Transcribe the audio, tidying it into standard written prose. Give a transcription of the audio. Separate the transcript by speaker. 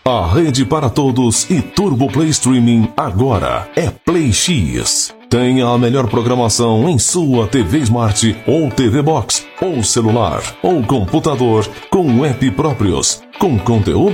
Speaker 1: A rede para todos e Turbo Play Streaming agora é Play X. Tenha a melhor programação em sua TV Smart ou TV Box, ou celular, ou computador, com app próprios, com conteúdo